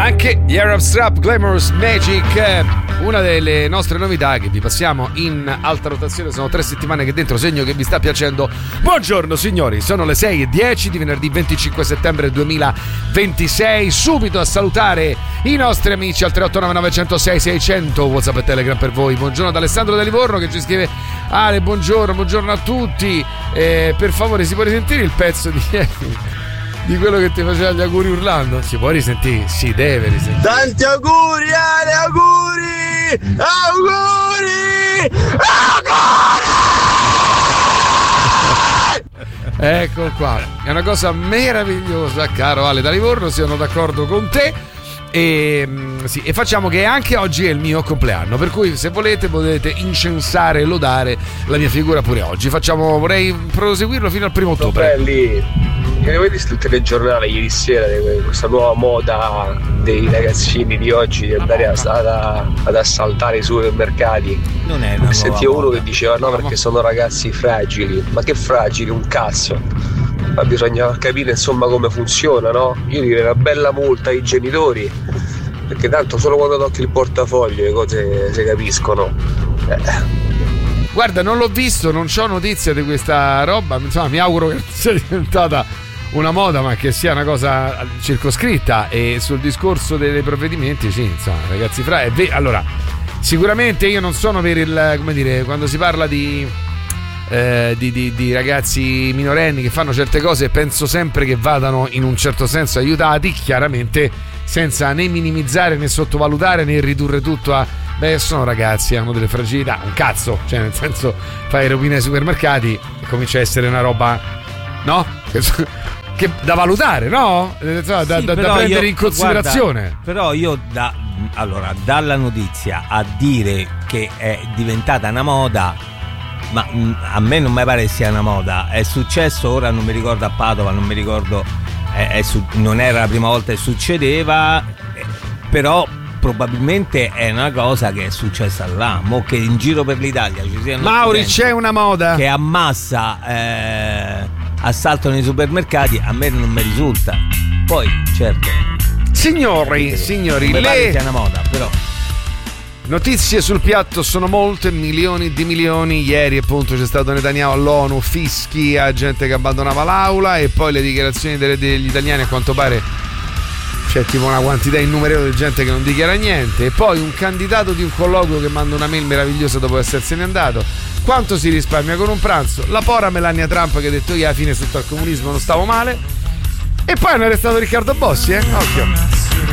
Anche gli Arab Strap Glamorous Magic, una delle nostre novità che vi passiamo in alta rotazione. Sono 3 settimane che dentro segno che vi sta piacendo. Buongiorno signori, sono le 6:10 di venerdì 25 settembre 2026. Subito a salutare i nostri amici al 389 106 600, WhatsApp e Telegram per voi. Buongiorno ad Alessandro da Livorno che ci scrive: Ale, buongiorno a tutti, per favore si può risentire il pezzo di ieri, di quello che ti faceva gli auguri urlando? Si può risentire? Si deve risentire. Tanti auguri, Ale, auguri! Ecco qua, è una cosa meravigliosa, caro Ale da Livorno, sono d'accordo con te. E facciamo che anche oggi è il mio compleanno, per cui se volete potete incensare e lodare la mia figura pure oggi. Vorrei proseguirlo fino al 1 ottobre. Belli. Avete visto il telegiornale ieri sera di questa nuova moda dei ragazzini di oggi di andare ad assaltare i supermercati? Non è una Sentivo uno che diceva no, perché sono ragazzi fragili. Ma che fragili, un cazzo. Ma bisogna capire insomma come funziona, no? Io direi una bella multa ai genitori, perché tanto solo quando tocchi il portafoglio le cose si capiscono. Guarda, non l'ho visto, non c'ho notizia di questa roba, insomma mi auguro che sia diventata una moda, ma che sia una cosa circoscritta. E sul discorso dei provvedimenti, sì, insomma, ragazzi, allora, sicuramente io non sono per il, come dire, quando si parla di ragazzi minorenni che fanno certe cose, penso sempre che vadano in un certo senso aiutati, chiaramente senza né minimizzare né sottovalutare né ridurre tutto a sono ragazzi, hanno delle fragilità, un cazzo, cioè nel senso fai rovine ai supermercati e comincia a essere una roba, no? Che da valutare, no? Da prendere in considerazione. Guarda, però io dalla notizia a dire che è diventata una moda, ma a me non mi pare sia una moda. È successo, ora non mi ricordo a Padova, non mi ricordo, non era la prima volta che succedeva, però probabilmente è una cosa che è successa là. Mo che in giro per l'Italia ci siano Mauri, c'è una moda che ammassa assaltano i supermercati, a me non mi risulta. Poi certo, signori, mi pare sia una moda, però notizie sul piatto sono molte, milioni di milioni. Ieri appunto c'è stato Netanyahu all'ONU, fischi a gente che abbandonava l'aula, e poi le dichiarazioni degli italiani, a quanto pare c'è tipo una quantità innumerevole di gente che non dichiara niente, e poi un candidato di un colloquio che manda una mail meravigliosa dopo essersene andato. Quanto si risparmia con un pranzo? La pora Melania Trump che ha detto io alla fine sotto al comunismo non stavo male, e poi hanno arrestato Riccardo Bossi, occhio.